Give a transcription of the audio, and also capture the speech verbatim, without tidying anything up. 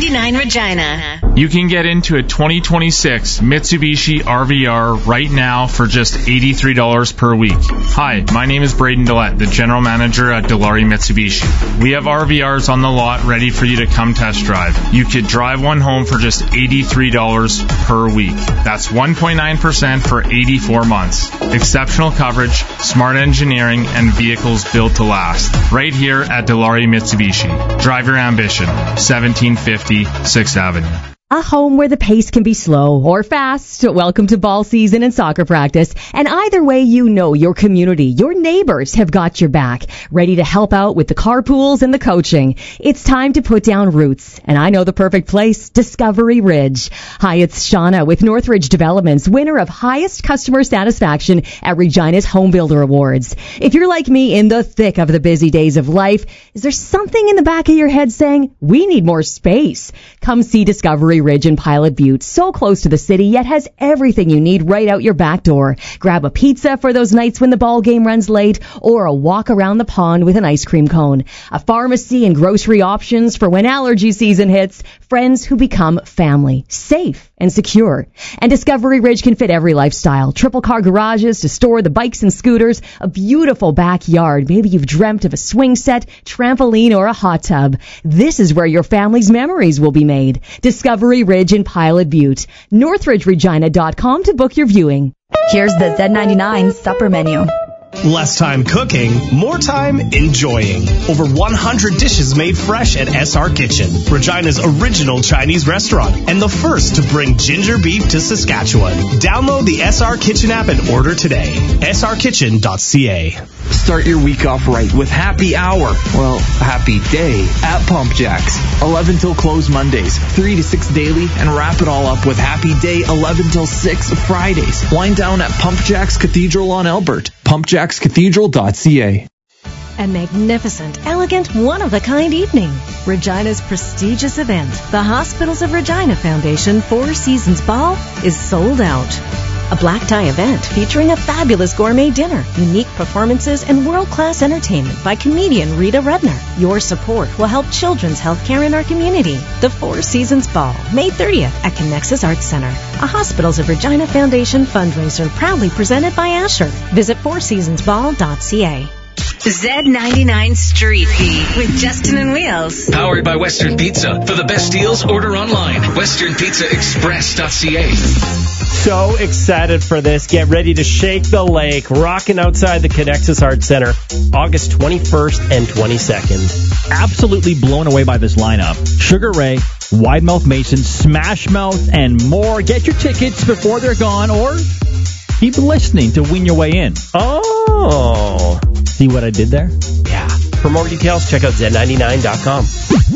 ninety-nine Regina. You can get into a twenty twenty-six Mitsubishi R V R right now for just eighty-three dollars per week. Hi, my name is Braden Dillette, the General Manager at Dilawri Mitsubishi. We have R V Rs on the lot ready for you to come test drive. You could drive one home for just eighty-three dollars per week. That's one point nine percent for eighty-four months. Exceptional coverage, smart engineering, and vehicles built to last. Right here at Dilawri Mitsubishi. Drive your ambition. seventeen fifty sixth Avenue. A home where the pace can be slow or fast. Welcome to ball season and soccer practice. And either way, you know your community, your neighbors have got your back, ready to help out with the carpools and the coaching. It's time to put down roots. And I know the perfect place, Discovery Ridge. Hi, it's Shauna with Northridge Developments, winner of highest customer satisfaction at Regina's Home Builder Awards. If you're like me in the thick of the busy days of life, is there something in the back of your head saying, we need more space? Come see Discovery Ridge in Pilot Butte, so close to the city, yet has everything you need right out your back door. Grab a pizza for those nights when the ball game runs late, or a walk around the pond with an ice cream cone. A pharmacy and grocery options for when allergy season hits. Friends who become family, safe and secure. And Discovery Ridge can fit every lifestyle. Triple car garages to store the bikes and scooters, a beautiful backyard. Maybe you've dreamt of a swing set, trampoline, or a hot tub. This is where your family's memories will be made. Discovery Ridge in Pilot Butte. Northridge Regina dot com to book your viewing. Here's the Z ninety-nine supper menu. Less time cooking, more time enjoying. Over one hundred dishes made fresh at S R Kitchen, Regina's original Chinese restaurant, and the first to bring ginger beef to Saskatchewan. Download the S R Kitchen app and order today. S R kitchen dot c a. Start your week off right with Happy Hour, well, Happy Day at Pump Jacks. eleven till close Mondays, three to six daily, and wrap it all up with Happy Day eleven till six Fridays. Wind down at Pump Jacks Cathedral on Albert. pump jacks cathedral dot c a. A magnificent, elegant, one-of-a-kind evening. Regina's prestigious event, the Hospitals of Regina Foundation Four Seasons Ball, is sold out. A black tie event featuring a fabulous gourmet dinner, unique performances, and world-class entertainment by comedian Rita Rudner. Your support will help children's health care in our community. The Four Seasons Ball, May thirtieth at Connexus Arts Center, a Hospitals of Regina Foundation fundraiser proudly presented by Asher. Visit four seasons ball dot c a. Z ninety-nine Street Feed with Justin and Wheels. Powered by Western Pizza. For the best deals, order online. western pizza express dot c a. So excited for this. Get ready to shake the lake. Rocking outside the Connexus Arts Center, August twenty-first and twenty-second. Absolutely blown away by this lineup. Sugar Ray, Wide Mouth Mason, Smash Mouth, and more. Get your tickets before they're gone, or keep listening to win your way in. Oh. See what I did there? Yeah. For more details, check out Z ninety-nine dot com.